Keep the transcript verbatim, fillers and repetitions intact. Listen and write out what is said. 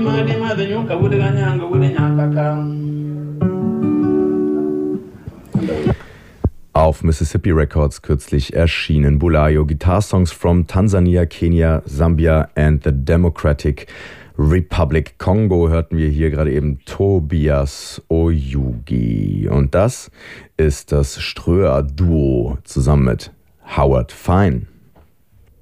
Auf Mississippi Records kürzlich erschienen Bulayo, Guitar-Songs from Tansania, Kenia, Sambia and the Democratic Republic Congo hörten wir hier gerade eben Tobias Oyugi. Und das ist das Ströer-Duo zusammen mit Howard Fine.